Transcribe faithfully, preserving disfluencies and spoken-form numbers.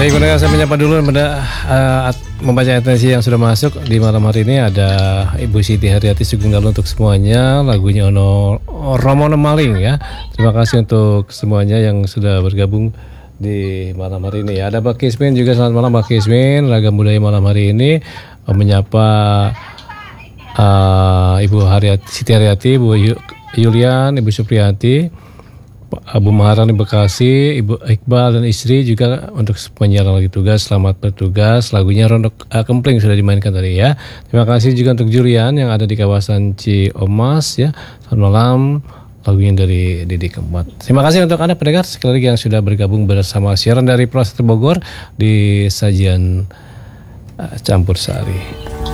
Baik, pendengar, saya menyapa dulu pada uh, membaca atensi yang sudah masuk di malam hari ini. Ada Ibu Siti Haryati Sugeng Dalu untuk semuanya, lagunya Ono Romono Maling ya. Terima kasih untuk semuanya yang sudah bergabung di malam hari ini. Ada Mbak Kismin juga, selamat malam Mbak Kismin. Ragam Budaya malam hari ini uh, menyapa uh, Ibu Haryati, Siti Haryati, Ibu Yulian, Ibu Supriyati, Abu Maharani Bekasi, Ibu Iqbal dan istri juga untuk penyiaran lagi tugas. Selamat bertugas. Lagunya Rondok uh, Kempling sudah dimainkan tadi ya. Terima kasih juga untuk Julian yang ada di kawasan Ciomas ya. Selamat malam. Lagunya dari Didi Kempot. Terima kasih untuk Anda pendengar sekali lagi yang sudah bergabung bersama siaran dari Polrestabes Bogor di sajian uh, Campur Sari.